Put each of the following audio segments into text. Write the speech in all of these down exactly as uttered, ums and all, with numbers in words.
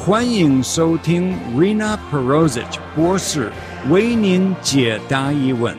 欢迎收听 Rina Perosic 博士为您解答疑问。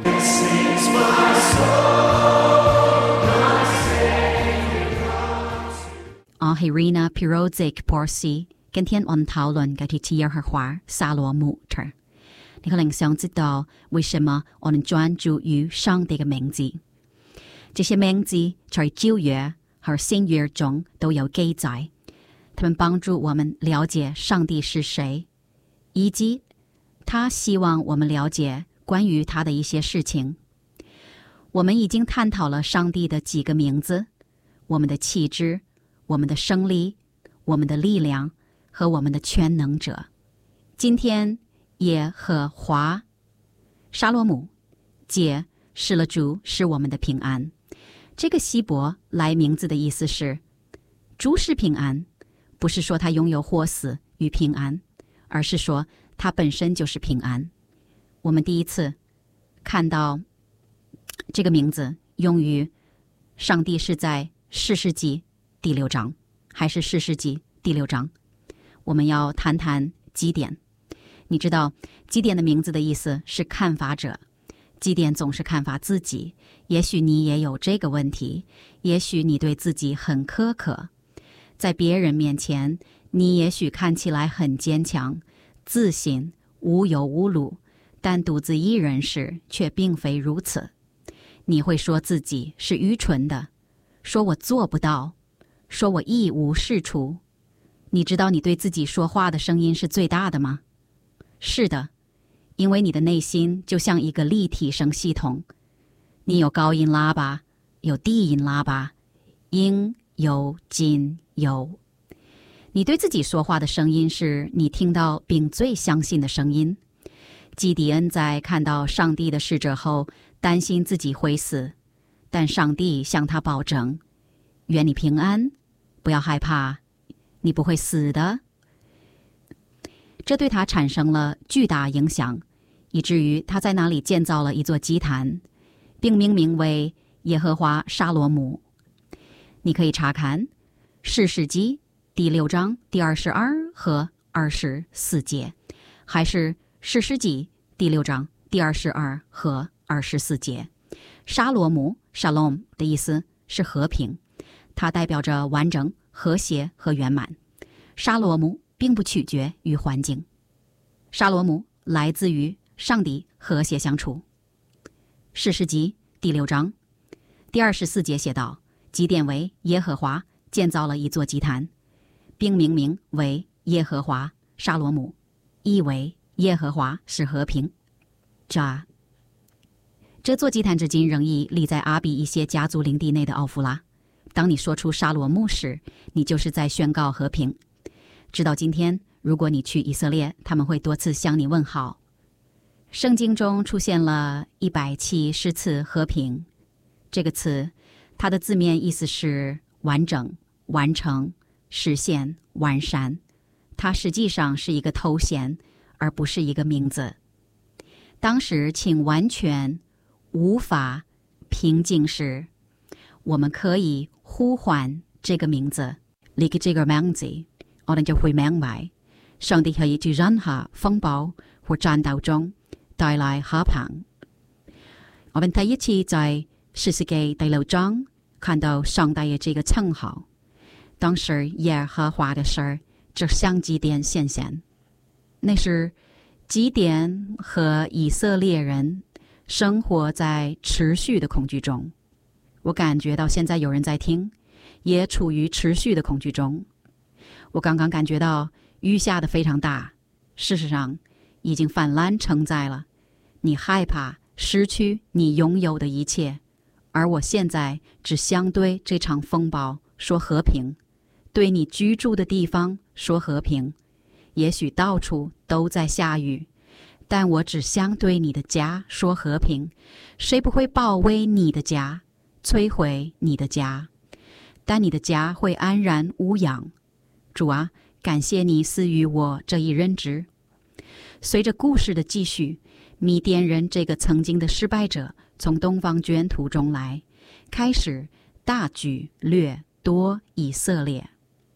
我係 Rina Perosic 博士，今天我們討論嘅係耶和華撒羅姆特。你可能想知道為什麼我們專注於上帝嘅名字？這些名字在舊約和新約中都有記載，他們幫助我們了解上帝是誰，以及他希望我們了解關於他的一些事情。我們已經探討了上帝的幾個名字，我們的氣質，我們的勝利，我們的力量和我們的全能者。今天耶和華撒羅姆解釋了主是我們的平安。這個希伯來名字的意思是主是平安，不是說他擁有活死與平安，而是說他本身就是平安。我們第一次看到這個名字用於上帝是在士師記第六章，還是士師記第六章？我們要談談基甸。你知道基甸的名字的意思是看法者，基甸總是看法自己。也許你也有這個問題，也許你對自己很苛刻，在別人面前你也許看起來很堅強、自信、無憂無慮，但獨自一人時卻並非如此。你會說自己是愚蠢的，說我做不到，說我一無是處。你知道你對自己說話的聲音是最大的嗎？是的，因為你的內心就像一個立體聲系統，你有高音喇叭，有低音喇叭，應有盡有。你對自己說話的聲音是你聽到並最相信的聲音。基甸恩在看到上帝的使者後，擔心自己會死，但上帝向他保證，願你平安，不要害怕，你不會死的。這對他產生了巨大影響，以至於他在那裡建造了一座祭壇，並命名為耶和華撒羅姆。你可以查看士師記第六章第二十二和二十四節，還是士師記第六章第二十二和二十四節。撒羅姆 Shalom 的意思是和平，它代表着完整、和諧和圓滿。撒羅姆並不取決於環境，撒羅姆來自於上帝和諧相處。士師記第六章第二十四節寫道，基甸為耶和華建造了一座祭壇，並命名為耶和華撒羅姆，意為耶和華是和平。這這座祭壇至今仍已立在阿比一些家族領地內的奧弗拉。當你說出撒羅姆時，你就是在宣告和平。直到今天，如果你去以色列，他們會多次向你問好。聖經中出現了一百七十次和平這個詞，它的字面意思是完整、完成、實現、完善。它實際上是一個頭銜，而不是一個名字。當時請完全無法平靜時，我們可以呼喚這個名字，你嘅這個名字，我哋就會明白，上帝可以在任何風暴或戰鬥中帶來和平。我們第一次在士師記第六章看到上帝嘅這個稱號，當時耶和華的事就向基甸顯現。那時基甸和以色列人生活在持續的恐懼中。我感覺到現在有人在聽，也處於持續的恐懼中。我剛剛感覺到雨下得非常大，事實上已經氾濫成災了。你害怕失去你擁有的一切，而我現在只相對這場風暴說和平，對你居住的地方說和平。也許到處都在下雨，但我只相對你的家說和平。誰不會包圍你的家，摧毀你的家？但你的家會安然無恙。主啊，感謝你賜予我這一認知。隨着故事的繼續，米甸人這個曾經的失敗者從東方捲土中來，開始大舉掠奪以色列。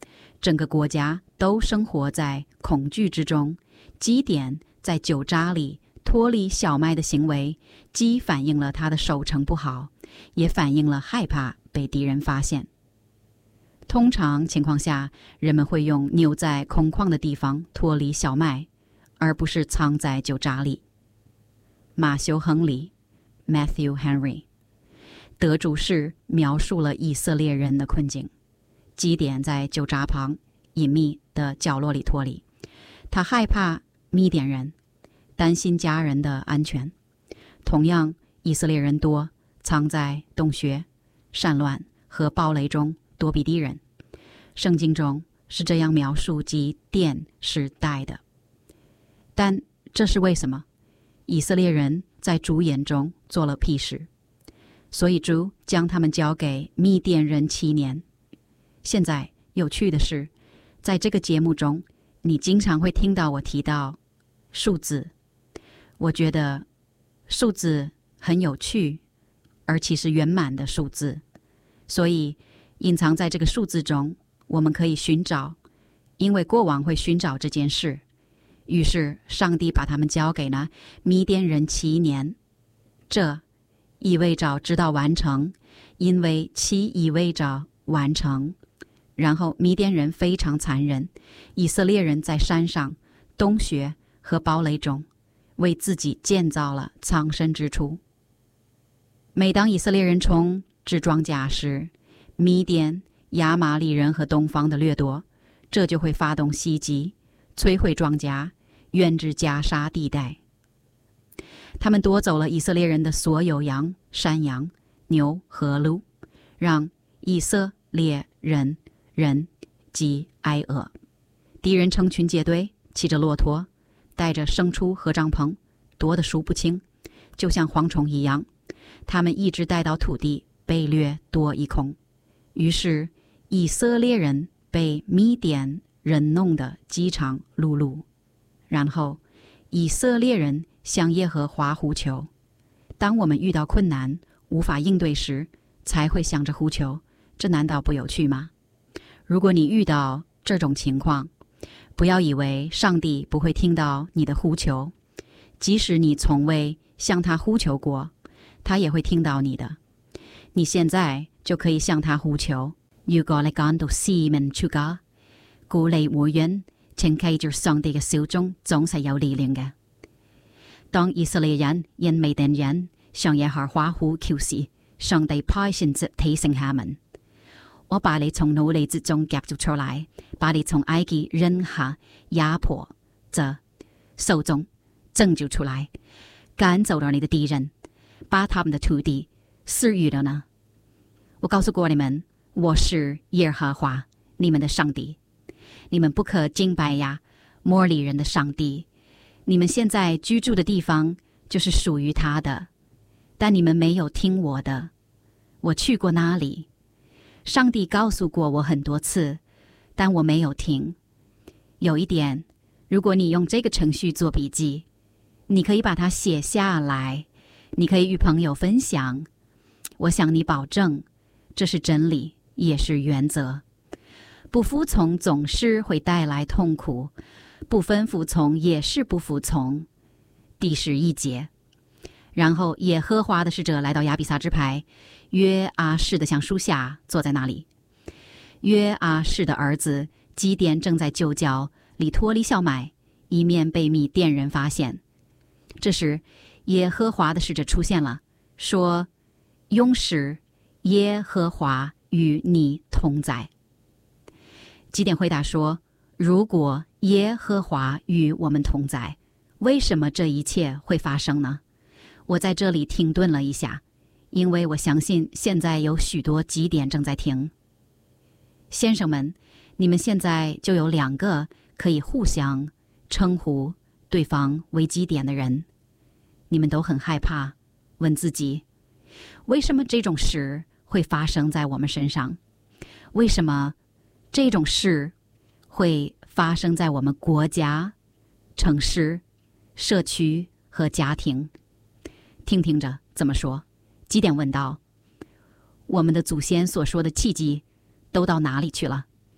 整个国家都生活在恐惧之中。基甸在酒渣里脱离小麦的行为，既反映了他的守城不好，也反映了害怕被敌人发现。通常情况下，人们会用牛在空旷的地方脱离小麦，而不是藏在酒渣里。马修·亨利 Matthew Henry 得主是描述了以色列人的困境。基甸在酒渣旁隐秘的角落里脱离，他害怕米甸人，担心家人的安全。同样，以色列人多藏在洞穴、山峦和堡垒中躲避敌人。圣经中是这样描述基甸时代的。但这是为什么？以色列人在主眼中做了屁事，所以主将他们交给米甸人七年。现在有趣的是，在这个节目中，你经常会听到我提到数字。我觉得数字很有趣，而其实圆满的数字，所以隐藏在这个数字中，我们可以寻找，因为过往会寻找这件事。于是上帝把他们交给了米甸人七年，这意味着直到完成，因为七意味着完成。然后米甸人非常残忍，以色列人在山上、洞穴和堡垒中为自己建造了藏身之处。每当以色列人从置庄稼时，米甸、亚玛力人和东方的掠夺，这就会发动袭击，摧毁庄稼，远至加沙地带。他们夺走了以色列人的所有羊、山羊、牛和鹿，让以色列人人饥挨饿。敌人成群结队，骑着骆驼，带着牲畜和帐篷，多得数不清，就像蝗虫一样。他们一直带到土地，被掠夺一空。于是以色列人被米甸人弄得饥肠辘辘。然后以色列人向耶和华呼求。当我们遇到困难无法应对时，才会想着呼求，这难道不有趣吗？如果你遇到这种情况，不要以为上帝不会听到你的呼求，即使你从未向他呼求过，他也会聽到你的。你現在就可以向他呼求。如果你感到使命出家，鼓勵會員，請記住上帝嘅手中總是有力量嘅。當以色列人因米甸人向耶和華呼求時，上帝派先知提醒他們：我把你從奴隸之中夾咗出來，把你從埃及人下壓迫者手中拯救出來，趕走了你的敵人，把他們的土地賜予了呢。我告訴過你們，我是耶和華你們的上帝，你們不可敬拜呀摩利人的上帝。你們現在居住的地方就是屬於他的，但你們沒有聽我的。我去過那裡，上帝告訴過我很多次，但我沒有聽。有一點，如果你用這個程序做筆記，你可以把它寫下來，你可以與朋友分享。我向你保證，這是真理，也是原則。不服從總是會帶來痛苦，不分服從也是不服從。第十一節，然後耶和華的使者來到亞比撒支派，約阿士的橡樹下坐在那裡。約阿士的兒子基甸正在酒窖裡脫離小麥，以免被米甸人發現。這時耶和華的使者出現了，說：勇士，耶和華與你同在。基甸回答說：如果耶和華與我們同在，為什麼這一切會發生呢？我在這裡停頓了一下，因為我相信現在有許多基甸正在聽。先生們，你們現在就有兩個可以互相稱呼對方為基甸的人，你們都很害怕，問自己，為什麼這種事會發生在我們身上？為什麼這種事會發生在我們國家、城市、社區和家庭？聽聽着怎麼說。基甸問道：我們的祖先所說的奇蹟都到哪裡去了？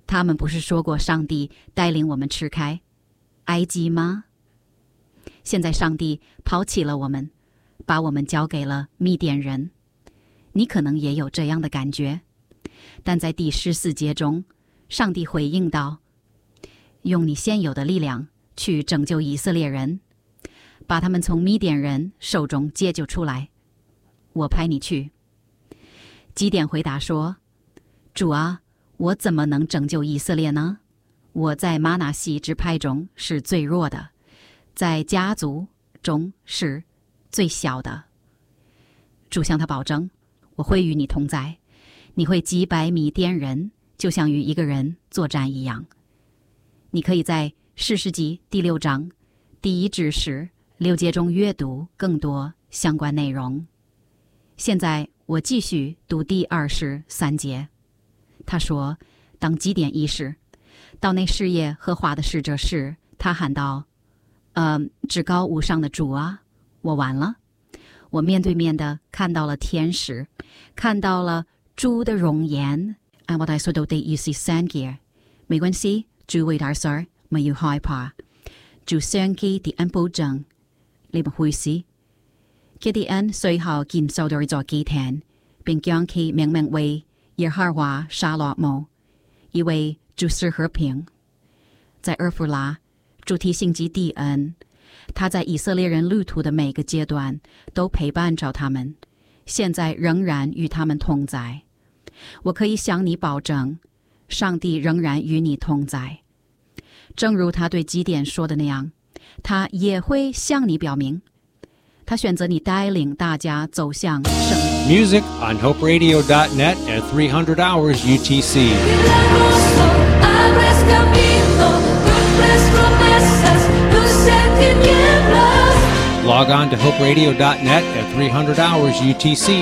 他们不是说过上帝带领我们吃开埃及吗？现在上帝抛弃了我们，把我们交给了米甸人。你可能也有这样的感觉，但在第十四节中，上帝回应道：用你现有的力量去拯救以色列人，把他们从米甸人手中解救出来，我派你去。基甸回答说：主啊，我怎么能拯救以色列呢？我在玛拿西支派中是最弱的，在家族中是最小的。主向他保证，我会与你同在，你会击败米甸人，就像与一个人作战一样。你可以在士师记第六章第一至十六节中阅读更多相关内容。现在我继续读第二十三节。他说，当基甸意识到那是耶和华的使者时，他喊道：呃，至高无上的主啊，我完了。我面对面的看到了天使，看到了主的容颜。啊，我哋說到第二十三節，沒關係，主為大事，唔要害怕。主相機啲恩保證，你唔會死。佢啲恩隨後見受到咗基甸，並將其命名為耶和華沙洛姆，以為主是和平。在俄弗拉，主提醒基甸恩，他在以色列人路途的每个阶段都陪伴着他们，现在仍然与他们同在。我可以向你保证，上帝仍然与你同在。正如他对基甸说的那样，他也会向你表明，他选择你带领大家走向圣。 Music on hope radio dot net at three hundred hours U T C. Log on to hope radio dot net at three hundred hours U T C